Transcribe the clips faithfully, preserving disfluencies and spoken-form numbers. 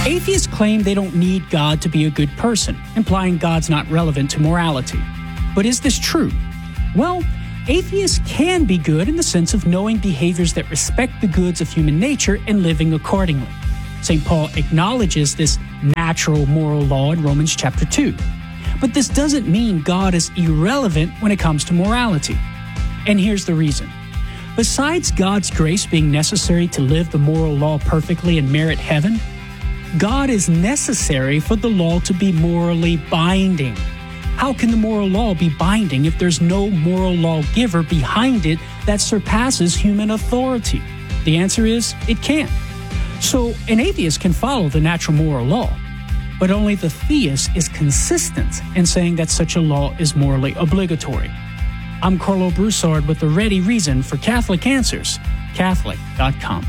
Atheists claim they don't need God to be a good person, implying God's not relevant to morality. But is this true? Well, atheists can be good in the sense of knowing behaviors that respect the goods of human nature and living accordingly. Saint Paul acknowledges this natural moral law in Romans chapter two. But this doesn't mean God is irrelevant when it comes to morality. And here's the reason. Besides God's grace being necessary to live the moral law perfectly and merit heaven, God is necessary for the law to be morally binding. How can the moral law be binding if there's no moral lawgiver behind it that surpasses human authority? The answer is, it can't. So an atheist can follow the natural moral law, but only the theist is consistent in saying that such a law is morally obligatory. I'm Carlo Broussard with the ready reason for Catholic Answers, Catholic dot com.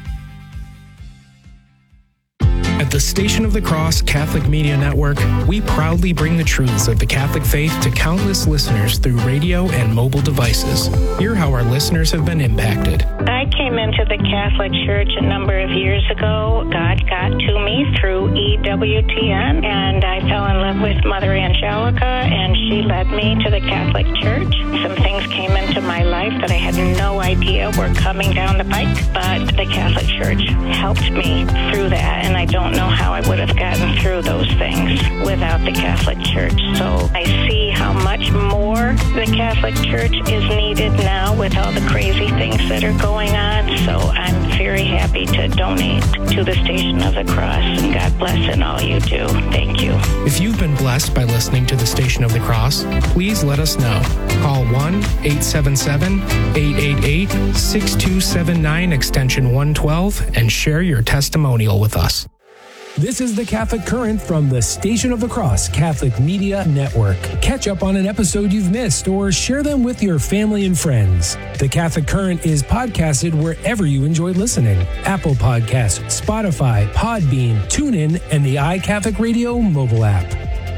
At the Station of the Cross Catholic Media Network, we proudly bring the truths of the Catholic faith to countless listeners through radio and mobile devices. Hear how our listeners have been impacted. I came into the Catholic Church a number of years ago. God got to me through E W T N, and I fell in love with Mother Angelica, and she led me to the Catholic Church. Some things came into my life that I had no idea were coming down the pike, but the Catholic Church helped me through that, and I don't know how I would have gotten through those things without the Catholic Church. So I see how much more the Catholic Church is needed now with all the crazy things that are going on. So I'm very happy to donate to the Station of the Cross, and God bless in all you do. Thank you. If you've been blessed by listening to the Station of the Cross, please let us know. Call one eight seven seven, eight eight eight, six two seven nine extension one twelve and share your testimonial with us. This is the Catholic Current from the Station of the Cross Catholic Media Network. Catch up on an episode you've missed or share them with your family and friends. The Catholic Current is podcasted wherever you enjoy listening. Apple Podcasts, Spotify, Podbean, TuneIn, and the iCatholic Radio mobile app.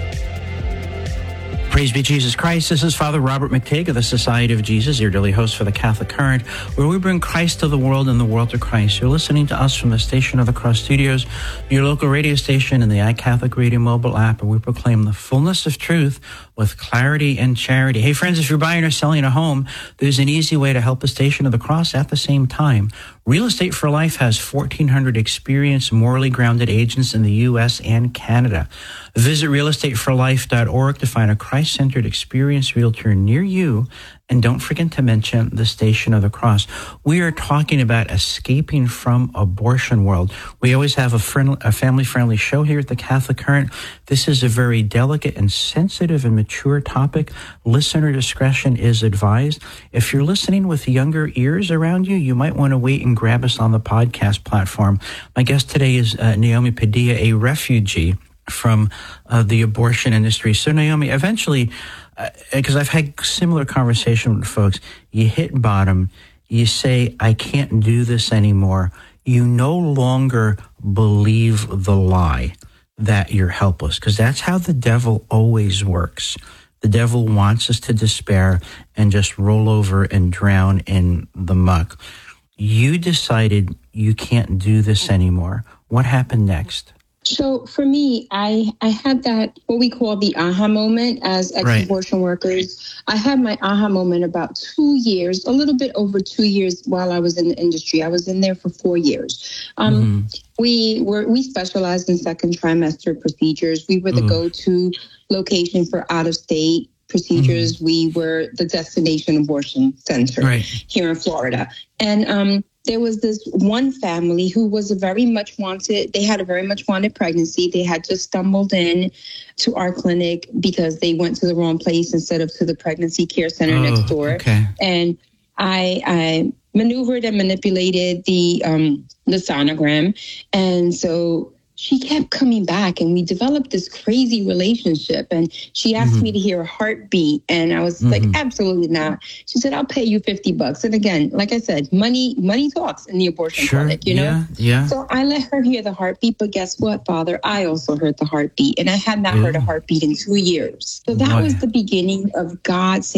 Praise be Jesus Christ. This is Father Robert McTague of the Society of Jesus, your daily host for the Catholic Current, where we bring Christ to the world and the world to Christ. You're listening to us from the Station of the Cross Studios, your local radio station, and the iCatholic Radio mobile app, where we proclaim the fullness of truth with clarity and charity. Hey, friends, if you're buying or selling a home, there's an easy way to help the Station of the Cross at the same time. Real Estate for Life has fourteen hundred experienced, morally grounded agents in the U S and Canada. Visit real estate for life dot org to find a Christ-centered, experienced realtor near you. And don't forget to mention the Station of the Cross. We are talking about escaping from abortion world. We always have a, friend, a family-friendly show here at the Catholic Current. This is a very delicate and sensitive and mature topic. Listener discretion is advised. If you're listening with younger ears around you, you might want to wait and grab us on the podcast platform. My guest today is uh, Naomi Padilla, a refugee from uh, the abortion industry. So, Naomi, eventually, because uh, I've had similar conversation with folks, you hit bottom, you say, I can't do this anymore. You no longer believe the lie that you're helpless, because that's how the devil always works. The devil wants us to despair and just roll over and drown in the muck. You decided you can't do this anymore. What happened next? So for me, I, I had that, what we call the aha moment as ex-abortion right. workers. I had my aha moment about two years, a little bit over two years while I was in the industry. I was in there for four years. Um, mm-hmm. We were we specialized in second trimester procedures. We were the mm-hmm. go-to location for out-of-state procedures. Mm-hmm. We were the destination abortion center right. here in Florida. And um there was this one family who was a very much wanted, they had a very much wanted pregnancy. They had just stumbled in to our clinic because they went to the wrong place instead of to the pregnancy care center oh, next door. Okay. And I, I maneuvered and manipulated the, um, the sonogram. And so she kept coming back and we developed this crazy relationship. And she asked mm-hmm. me to hear a heartbeat. And I was mm-hmm. like, absolutely not. She said, I'll pay you fifty bucks. And again, like I said, money, money talks in the abortion sure. clinic, you know? Yeah, yeah. So I let her hear the heartbeat. But guess what, Father? I also heard the heartbeat. And I had not yeah. heard a heartbeat in two years. So that Boy. was the beginning of God saying,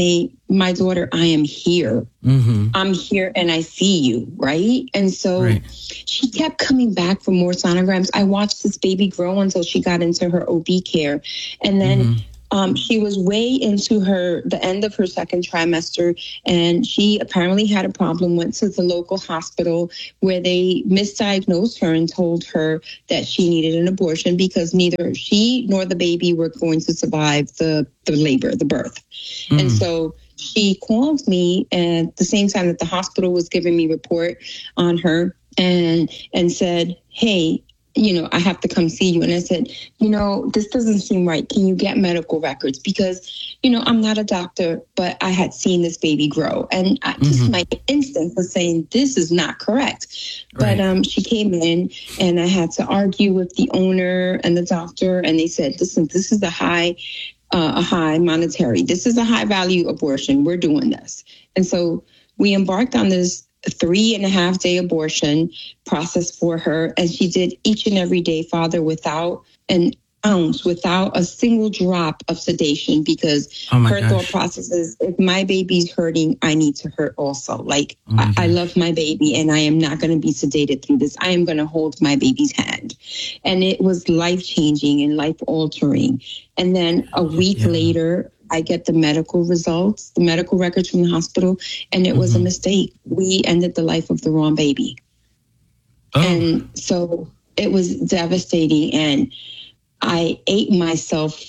my daughter, I am here. Mm-hmm. I'm here and I see you, right? And so right. she kept coming back for more sonograms. I watched this baby grow until she got into her O B care. And then mm-hmm. Um, she was way into her the end of her second trimester, and she apparently had a problem, went to the local hospital where they misdiagnosed her and told her that she needed an abortion because neither she nor the baby were going to survive the, the labor, the birth. Mm. And so she called me at the same time that the hospital was giving me report on her and and said, hey, you know, I have to come see you. And I said, you know, this doesn't seem right. Can you get medical records? Because, you know, I'm not a doctor, but I had seen this baby grow. And I, mm-hmm. just my instinct was saying, this is not correct. Right. But um, she came in and I had to argue with the owner and the doctor. And they said, listen, this is a high, uh, a high monetary. This is a high value abortion. We're doing this. And so we embarked on this three and a half day abortion process for her. And she did each and every day, Father, without an ounce, without a single drop of sedation, because oh her gosh. thought process is, if my baby's hurting, I need to hurt also. Like, oh I, I love my baby and I am not going to be sedated through this. I am going to hold my baby's hand. And it was life changing and life altering. And then a week yeah. later, I get the medical results, the medical records from the hospital, and it mm-hmm. was a mistake. We ended the life of the wrong baby. Oh. And so it was devastating. And I ate myself,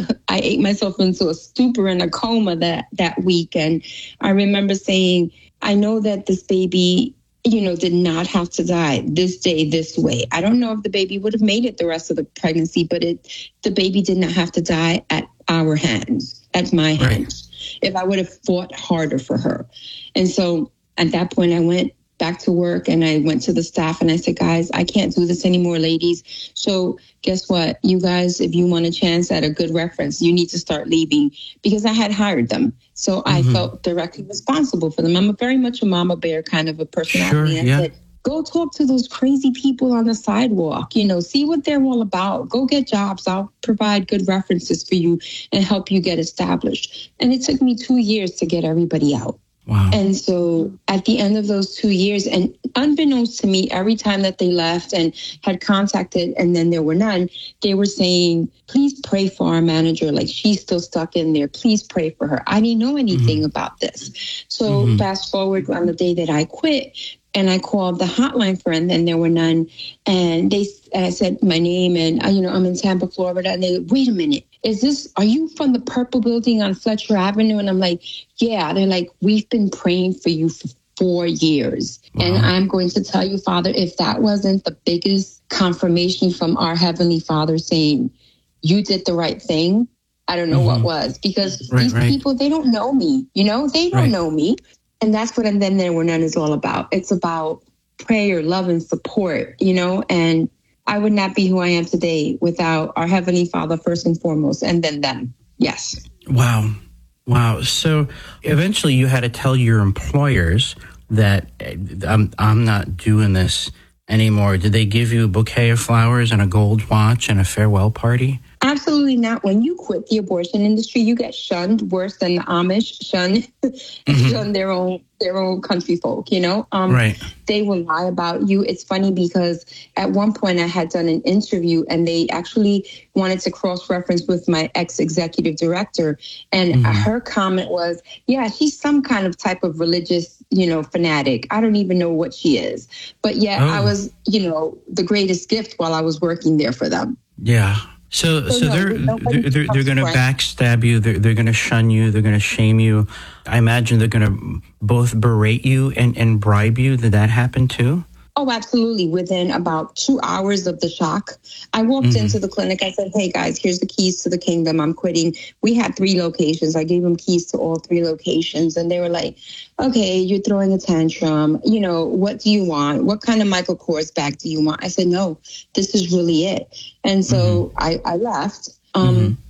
I ate myself into a stupor and a coma that, that week. And I remember saying, I know that this baby, you know, did not have to die this day, this way. I don't know if the baby would have made it the rest of the pregnancy, but it, the baby did not have to die at our hands, at my hands, right. if I would have fought harder for her. And so at that point, I went back to work and I went to the staff and I said, guys, I can't do this anymore, ladies. So guess what? You guys, if you want a chance at a good reference, you need to start leaving, because I had hired them. So mm-hmm. I felt directly responsible for them. I'm a very much a mama bear kind of a personality. Sure, and I yeah. said, go talk to those crazy people on the sidewalk, you know, see what they're all about. Go get jobs. I'll provide good references for you and help you get established. And it took me two years to get everybody out. Wow. And so at the end of those two years, and unbeknownst to me, every time that they left and had contacted and then there were none, they were saying, please pray for our manager. Like, she's still stuck in there. Please pray for her. I didn't know anything mm-hmm. about this. So mm-hmm. fast forward on the day that I quit, and I called the hotline for, and then there were none. And they, and I said my name, and you know, I'm in Tampa, Florida. And they, wait a minute, is this? Are you from the Purple Building on Fletcher Avenue? And I'm like, yeah. They're like, we've been praying for you for four years, wow. and I'm going to tell you, Father, if that wasn't the biggest confirmation from our Heavenly Father saying you did the right thing, I don't know mm-hmm. what was, because right, these right. people, they don't know me. You know, they don't right. know me. And that's what And Then There Were None is all about. It's about prayer, love, and support, you know, and I would not be who I am today without our Heavenly Father first and foremost, and then them. Yes. Wow. Wow. So eventually you had to tell your employers that I'm, I'm not doing this anymore. Did they give you a bouquet of flowers and a gold watch and a farewell party? Absolutely not. When you quit the abortion industry, you get shunned worse than the Amish shun mm-hmm. shun their own their own country folk, you know? Um, right. They will lie about you. It's funny because at one point I had done an interview and they actually wanted to cross-reference with my ex-executive director. And mm-hmm. her comment was, yeah, she's some kind of type of religious, you know, fanatic. I don't even know what she is. But yet oh. I was, you know, the greatest gift while I was working there for them. Yeah. So, so, so they're they're they're, they're going to backstab you. They're they're going to shun you. They're going to shame you. I imagine they're going to both berate you and, and bribe you. Did that happen too? Oh, absolutely. Within about two hours of the shock, I walked mm-hmm. into the clinic. I said, hey, guys, here's the keys to the kingdom. I'm quitting. We had three locations. I gave them keys to all three locations. And they were like, okay, you're throwing a tantrum. You know, what do you want? What kind of Michael Kors bag do you want? I said, no, this is really it. And so mm-hmm. I, I left. Um, mm-hmm.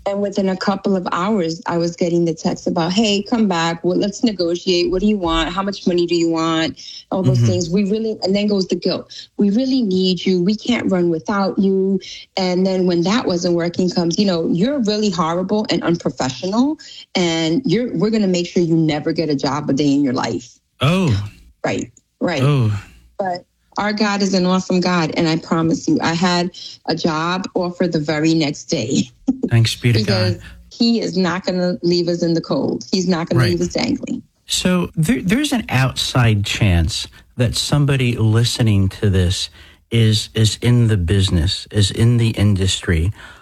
And within a couple of hours, I was getting the text about, hey, come back. Well, let's negotiate. What do you want? How much money do you want? All those mm-hmm. things. We really, and then goes the guilt. We really need you. We can't run without you. And then when that wasn't working comes, you know, you're really horrible and unprofessional. And you're, we're going to make sure you never get a job a day in your life. Oh. Right. Right. Oh. But our God is an awesome God. And I promise you, I had a job offer the very next day. Thanks be to because God. He is not going to leave us in the cold. He's not going Right. to leave us dangling. So there, there's an outside chance that somebody listening to this is is in the business, is in the industry